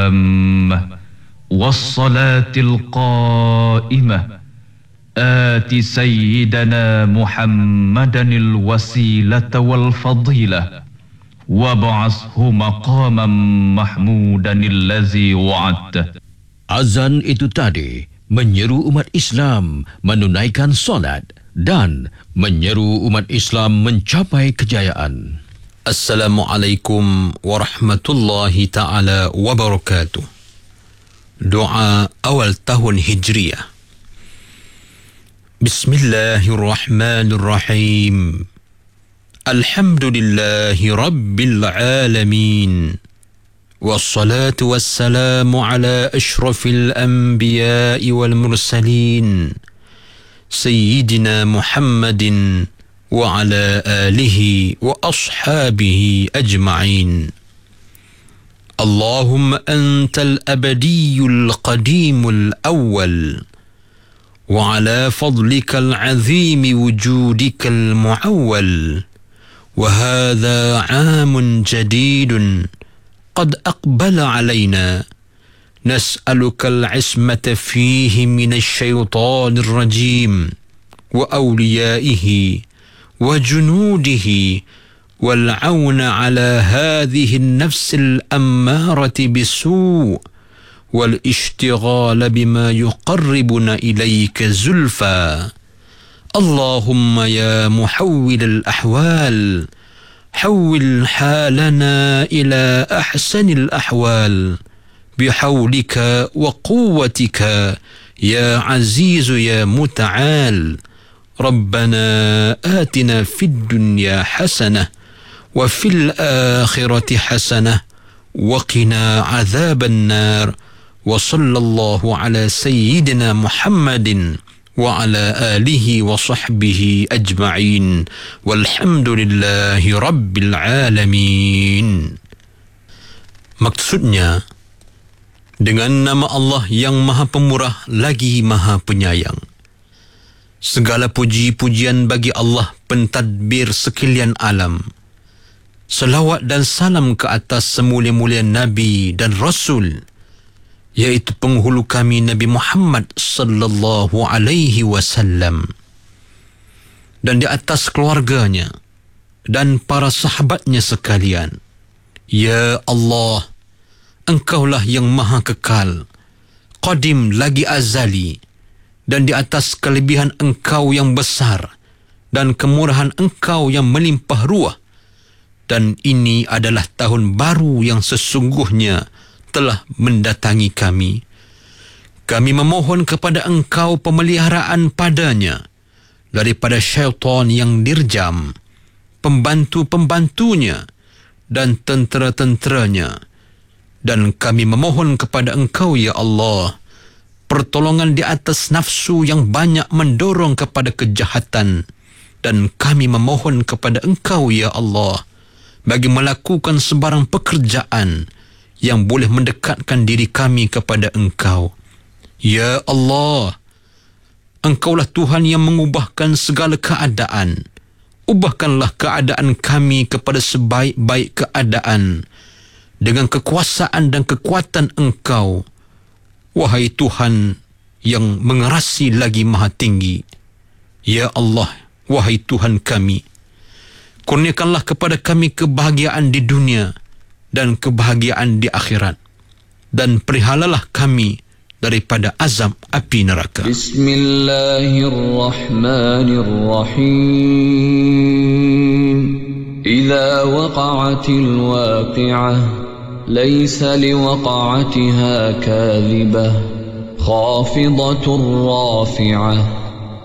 والصلاة القائمة آت سيدنا محمدا الوسيلة والفضيلة وابعثه مقاما محمودا الذي وعدته. Azan itu tadi menyeru umat Islam menunaikan solat dan menyeru umat Islam mencapai kejayaan. Assalamualaikum warahmatullahi ta'ala wabarakatuh. Doa awal tahun Hijriah. Bismillahirrahmanirrahim. Alhamdulillahi rabbil alamin. Wassalatu wassalamu ala ashrafil anbiya'i wal mursalin. Sayyidina Muhammadin wa ala alihi wa ashabihi ajma'in. Allahumma antal abadiyul qadimul awwal. وعلى فضلك العظيم وجودك المعول وهذا عام جديد قد أقبل علينا نسألك العصمة فيه من الشيطان الرجيم وأوليائه وجنوده والعون على هذه النفس الأمارة بسوء والاشتغال بما يقربنا إليك زلفى. اللهم يا محول الأحوال حول حالنا إلى أحسن الأحوال بحولك وقوتك يا عزيز يا متعال. ربنا آتنا في الدنيا حسنة وفي الآخرة حسنة وقنا عذاب النار. وصلى الله على سيدنا محمد وعلى آله وصحبه أجمعين والحمد لله رب العالمين. Maksudnya, dengan nama Allah yang Maha Pemurah lagi Maha Penyayang. Segala puji-pujian bagi Allah pentadbir sekalian alam. Selawat dan salam ke atas semulia-mulia Nabi dan Rasul, yaitu penghulu kami Nabi Muhammad sallallahu alaihi wasallam, dan di atas keluarganya dan para sahabatnya sekalian. Ya Allah, Engkaulah yang maha kekal, qadim lagi azali, dan di atas kelebihan Engkau yang besar dan kemurahan Engkau yang melimpah ruah. Dan ini adalah tahun baru yang sesungguhnya telah mendatangi kami. Kami memohon kepada Engkau pemeliharaan padanya daripada syaitan yang dirjam, pembantu-pembantunya dan tentera-tenteranya. Dan kami memohon kepada Engkau, ya Allah, pertolongan di atas nafsu yang banyak mendorong kepada kejahatan. Dan kami memohon kepada Engkau, ya Allah, bagi melakukan sebarang pekerjaan yang boleh mendekatkan diri kami kepada Engkau. Ya Allah, Engkaulah Tuhan yang mengubahkan segala keadaan. Ubahkanlah keadaan kami kepada sebaik-baik keadaan dengan kekuasaan dan kekuatan Engkau, wahai Tuhan yang mengerasi lagi maha tinggi. Ya Allah, wahai Tuhan kami, kurniakanlah kepada kami kebahagiaan di dunia dan kebahagiaan di akhirat, dan perihalalah kami daripada azab api neraka. Bismillahirrahmanirrahim. Idza waqa'atil waqi'ah laysa liwaqa'atiha kadhibah khafidatur rafi'ah